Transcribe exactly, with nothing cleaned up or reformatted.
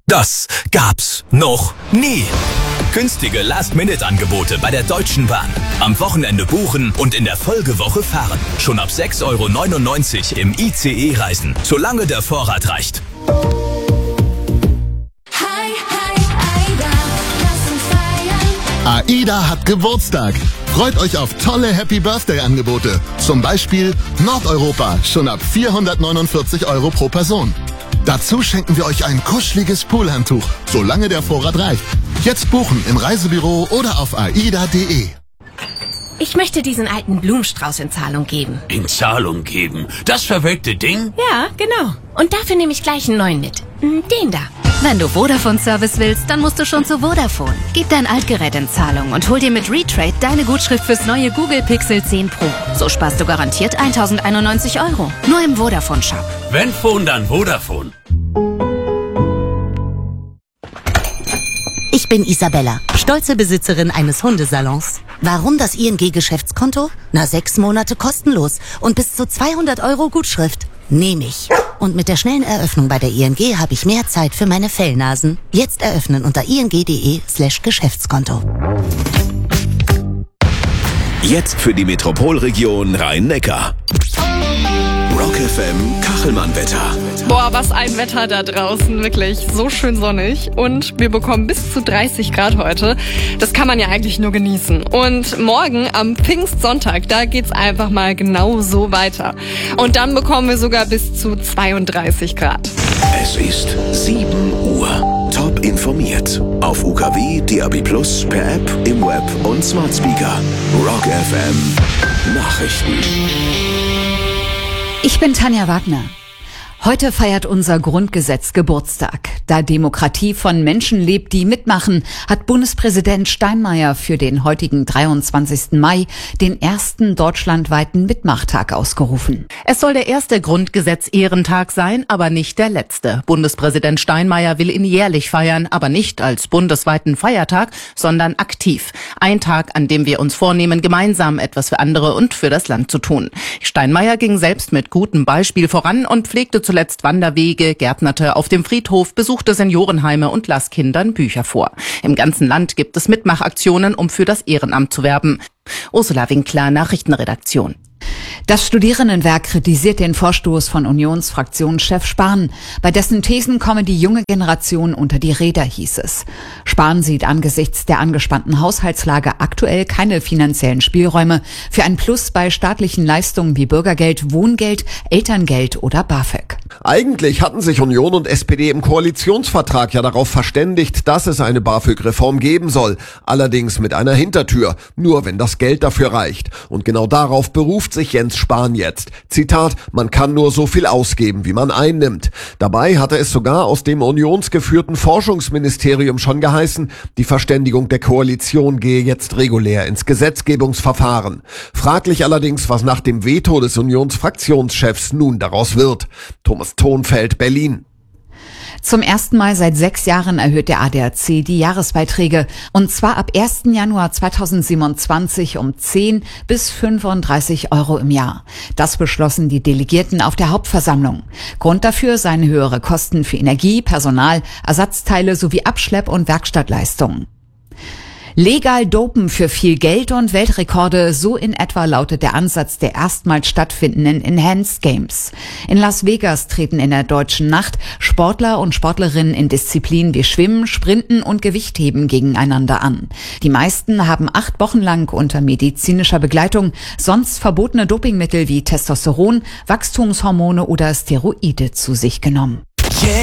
Das gab's noch nie. Günstige Last-Minute-Angebote bei der Deutschen Bahn. Am Wochenende buchen und in der Folgewoche fahren. Schon ab sechs Euro neunundneunzig im I C E reisen, solange der Vorrat reicht. Hi, hi, Aida, lass uns feiern. AIDA hat Geburtstag. Freut euch auf tolle Happy-Birthday-Angebote. Zum Beispiel Nordeuropa, schon ab vierhundertneunundvierzig Euro pro Person. Dazu schenken wir euch ein kuscheliges Poolhandtuch, solange der Vorrat reicht. Jetzt buchen im Reisebüro oder auf aida punkt de. Ich möchte diesen alten Blumenstrauß in Zahlung geben. In Zahlung geben? Das verwelkte Ding? Ja, genau. Und dafür nehme ich gleich einen neuen mit. Den da. Wenn du Vodafone-Service willst, dann musst du schon zu Vodafone. Gib dein Altgerät in Zahlung und hol dir mit Retrade deine Gutschrift fürs neue Google Pixel zehn Pro. So sparst du garantiert tausendeinundneunzig Euro. Nur im Vodafone-Shop. Wenn Phone, dann Vodafone. Ich bin Isabella, stolze Besitzerin eines Hundesalons. Warum das I N G-Geschäftskonto? Na, sechs Monate kostenlos und bis zu zweihundert Euro Gutschrift. Nehme ich. Und mit der schnellen Eröffnung bei der I N G habe ich mehr Zeit für meine Fellnasen. Jetzt eröffnen unter ing punkt de slash Geschäftskonto. Jetzt für die Metropolregion Rhein-Neckar. Rock F M Kachelmann-Wetter. Boah, was ein Wetter da draußen, wirklich so schön sonnig und wir bekommen bis zu dreißig Grad heute. Das kann man ja eigentlich nur genießen. Und morgen am Pfingstsonntag, da geht's einfach mal genau so weiter. Und dann bekommen wir sogar bis zu zweiunddreißig Grad. Es ist sieben Uhr. Top informiert. Auf U K W, D A B plus, per App, im Web und Smart Speaker. Rock F M Nachrichten. Ich bin Tanja Wagner. Heute feiert unser Grundgesetz Geburtstag. Da Demokratie von Menschen lebt, die mitmachen, hat Bundespräsident Steinmeier für den heutigen dreiundzwanzigsten Mai den ersten deutschlandweiten Mitmachtag ausgerufen. Es soll der erste Grundgesetz-Ehrentag sein, aber nicht der letzte. Bundespräsident Steinmeier will ihn jährlich feiern, aber nicht als bundesweiten Feiertag, sondern aktiv. Ein Tag, an dem wir uns vornehmen, gemeinsam etwas für andere und für das Land zu tun. Steinmeier ging selbst mit gutem Beispiel voran und pflegte zuletzt Wanderwege, gärtnerte auf dem Friedhof, besuchte Seniorenheime und las Kindern Bücher vor. Im ganzen Land gibt es Mitmachaktionen, um für das Ehrenamt zu werben. Ursula Winkler, Nachrichtenredaktion. Das Studierendenwerk kritisiert den Vorstoß von Unionsfraktionschef Spahn. Bei dessen Thesen komme die junge Generation unter die Räder, hieß es. Spahn sieht angesichts der angespannten Haushaltslage aktuell keine finanziellen Spielräume für ein Plus bei staatlichen Leistungen wie Bürgergeld, Wohngeld, Elterngeld oder BAföG. Eigentlich hatten sich Union und S P D im Koalitionsvertrag ja darauf verständigt, dass es eine BAföG-Reform geben soll. Allerdings mit einer Hintertür. Nur wenn das Geld dafür reicht. Und genau darauf beruft sich Jens Spahn jetzt. Zitat, man kann nur so viel ausgeben, wie man einnimmt. Dabei hatte es sogar aus dem unionsgeführten Forschungsministerium schon geheißen, die Verständigung der Koalition gehe jetzt regulär ins Gesetzgebungsverfahren. Fraglich allerdings, was nach dem Veto des Unionsfraktionschefs nun daraus wird. Thomas Thonfeld, Berlin. Zum ersten Mal seit sechs Jahren erhöht der A D A C die Jahresbeiträge. Und zwar ab ersten Januar zweitausendsiebenundzwanzig um zehn bis fünfunddreißig Euro im Jahr. Das beschlossen die Delegierten auf der Hauptversammlung. Grund dafür seien höhere Kosten für Energie, Personal, Ersatzteile sowie Abschlepp- und Werkstattleistungen. Legal dopen für viel Geld und Weltrekorde, so in etwa lautet der Ansatz der erstmals stattfindenden Enhanced Games. In Las Vegas treten in der deutschen Nacht Sportler und Sportlerinnen in Disziplinen wie Schwimmen, Sprinten und Gewichtheben gegeneinander an. Die meisten haben acht Wochen lang unter medizinischer Begleitung sonst verbotene Dopingmittel wie Testosteron, Wachstumshormone oder Steroide zu sich genommen.